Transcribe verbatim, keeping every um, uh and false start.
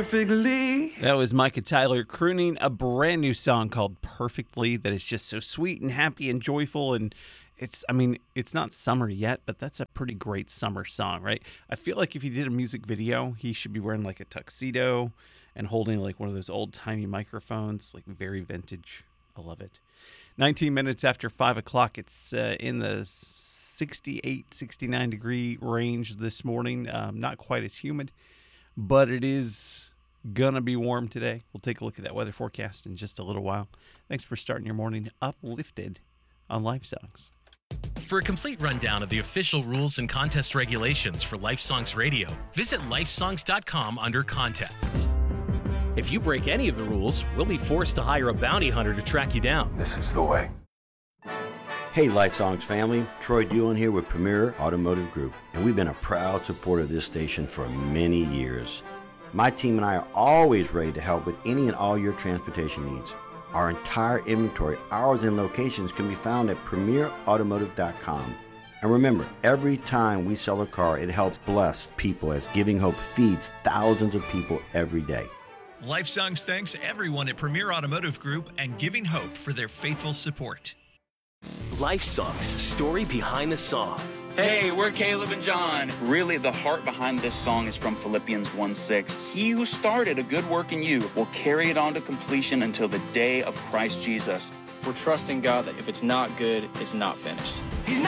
perfectly. That was Micah Tyler crooning a brand new song called Perfectly that is just so sweet and happy and joyful. And it's, I mean, it's not summer yet, but that's a pretty great summer song, right? I feel like if he did a music video, he should be wearing like a tuxedo and holding like one of those old tiny microphones, like very vintage. I love it. nineteen minutes after five o'clock, it's uh, in the sixty-eight, sixty-nine degree range this morning. Um, not quite as humid, but it is gonna be warm today. We'll take a look at that weather forecast in just a little while. Thanks for starting your morning uplifted on Life Songs. For a complete rundown of the official rules and contest regulations for Life Songs Radio, visit lifesongs dot com under contests. If you break any of the rules, we'll be forced to hire a bounty hunter to track you down. This is the way. Hey, Life Songs family, Troy Doolan here with Premier Automotive Group, and we've been a proud supporter of this station for many years. My team and I are always ready to help with any and all your transportation needs. Our entire inventory, hours, and locations can be found at premier automotive dot com. And remember, every time we sell a car, it helps bless people as Giving Hope feeds thousands of people every day. Life Songs thanks everyone at Premier Automotive Group and Giving Hope for their faithful support. Life Songs, story behind the song. Hey, we're Caleb and John. Really, the heart behind this song is from Philippians one six. He who started a good work in you will carry it on to completion until the day of Christ Jesus. We're trusting God that if it's not good, it's not finished.